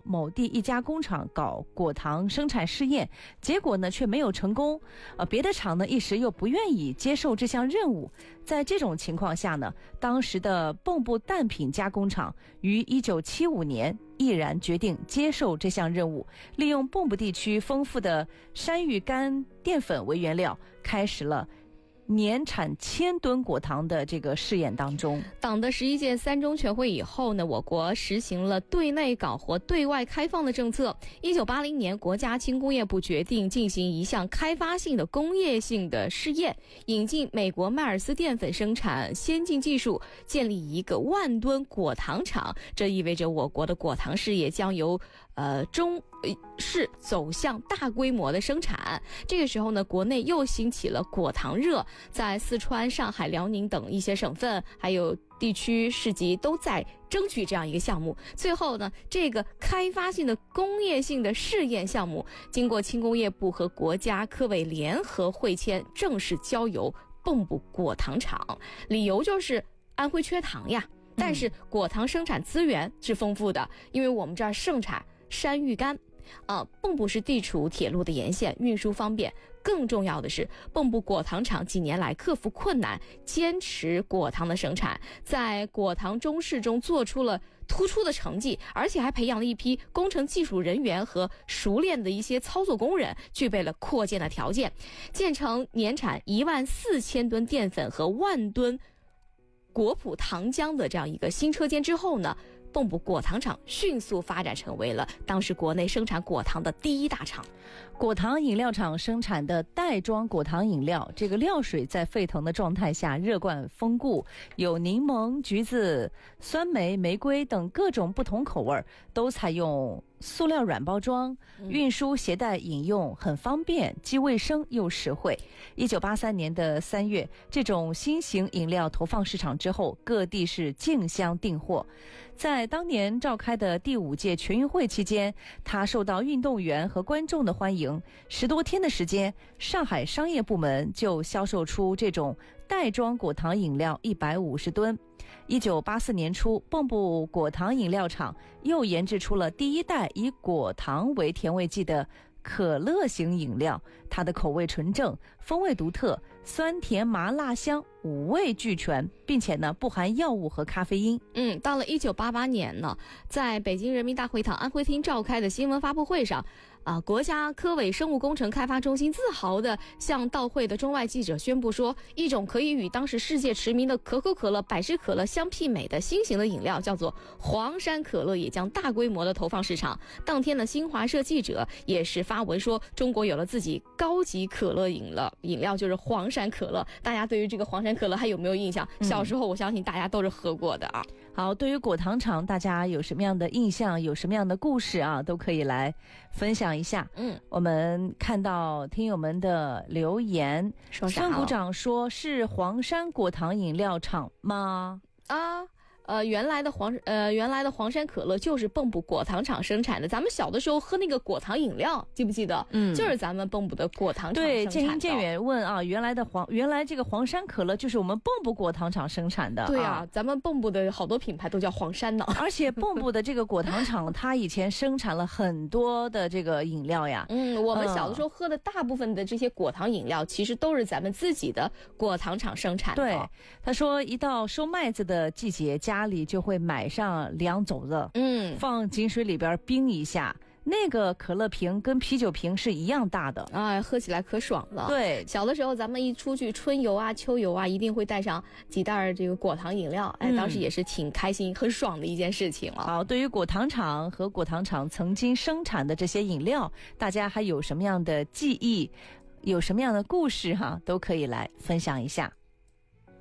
某地一家工厂搞果糖生产试验，结果呢却没有成功。别的厂呢一时又不愿意接受这项任务。在这种情况下呢，当时的蚌埠蛋品加工厂于1975年毅然决定接受这项任务，利用蚌埠地区丰富的山芋干淀粉为原料，开始了年产1000吨果糖的这个试验当中。 党的11届3中全会以后呢，我国实行了对内搞活、对外开放的政策。1980年，国家轻工业部决定进行一项开发性的工业性的试验，引进美国迈尔斯淀粉生产先进技术，建立一个10000吨果糖厂。这意味着我国的果糖事业将由中市走向大规模的生产。这个时候呢，国内又兴起了果糖热，在四川、上海、辽宁等一些省份还有地区市级都在争取这样一个项目。最后呢，这个开发性的工业性的试验项目经过轻工业部和国家科委联合会签，正式交由蚌埠果糖厂。理由就是安徽缺糖呀，但是果糖生产资源是丰富的，因为我们这儿盛产山芋干。蚌埠是地处铁路的沿线，运输方便。更重要的是，蚌埠果糖厂几年来克服困难，坚持果糖的生产，在果糖中试中做出了突出的成绩，而且还培养了一批工程技术人员和熟练的一些操作工人，具备了扩建的条件。建成年产14000吨淀粉和10000吨果脯糖浆的这样一个新车间之后呢，蚌埠果糖厂迅速发展成为了当时国内生产果糖的第一大厂。 果糖饮料厂生产的袋装果糖饮料，这个料水在沸腾的状态下热灌封固，有柠檬、橘子、酸梅、玫瑰等各种不同口味，都采用塑料软包装，运输携带饮用很方便，既卫生又实惠。1983年的3月，这种新型饮料投放市场之后，各地是竞相订货。在当年召开的第5届全运会期间，它受到运动员和观众的欢迎。10多天的时间，上海商业部门就销售出这种袋装果糖饮料150吨。1984年初，蚌埠果糖饮料厂又研制出了第一代以果糖为甜味剂的可乐型饮料，它的口味纯正，风味独特，酸甜麻辣香5味俱全，并且呢不含药物和咖啡因。 到了1988年呢，在北京人民大会堂安徽厅召开的新闻发布会上，国家科委生物工程开发中心自豪地向到会的中外记者宣布说，一种可以与当时世界驰名的可口可乐、百事可乐相媲美的新型的饮料，叫做黄山可乐，也将大规模的投放市场。当天的新华社记者也是发文说，中国有了自己高级可乐饮料，就是黄山可乐。大家对于这个黄山可乐还有没有印象？小时候我相信大家都是喝过的啊。 好，对于果糖厂，大家有什么样的印象，有什么样的故事啊，都可以来分享一下。我们看到听友们的留言，孙股长说是黄山果糖饮料厂吗？ 原来的黄山可乐就是蚌埠果糖厂生产的。咱们小的时候喝那个果糖饮料，记不记得？就是咱们蚌埠的果糖厂生产的。 对，渐行渐远问啊，原来这个黄山可乐就是我们蚌埠果糖厂生产的。 对啊，咱们蚌埠的好多品牌都叫黄山呢。 而且蚌埠的这个果糖厂，它以前生产了很多的这个饮料呀。 我们小的时候喝的大部分的这些果糖饮料，其实都是咱们自己的果糖厂生产的。 对，他说一到收麦子的季节，家里就会买上2肘子，放井水里边冰一下。那个可乐瓶跟啤酒瓶是一样大的， 喝起来可爽了。 对， 小的时候咱们一出去春游啊、秋游啊，一定会带上几袋这个果糖饮料，当时也是挺开心、很爽的一件事情了。 好，对于果糖厂和果糖厂曾经生产的这些饮料，大家还有什么样的记忆，有什么样的故事都可以来分享一下。